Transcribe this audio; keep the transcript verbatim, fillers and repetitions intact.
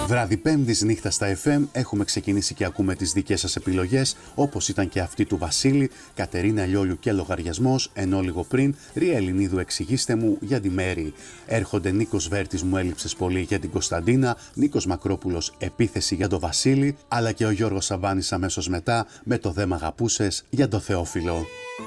Βράδυ Πέμπτης νύχτα στα εφ εμ έχουμε ξεκινήσει και ακούμε τις δικές σας επιλογές, όπως ήταν και αυτή του Βασίλη, Κατερίνα Λιόλιου και λογαριασμός, ενώ λίγο πριν Ρία Ελληνίδου εξηγήστε μου για τη Μέρη. Έρχονται Νίκος Βέρτης μου έλειψες πολύ για την Κωνσταντίνα, Νίκος Μακρόπουλος επίθεση για τον Βασίλη, αλλά και ο Γιώργος Σαββάνης αμέσως μετά με το δε μ' αγαπούσες για το Θεόφιλο.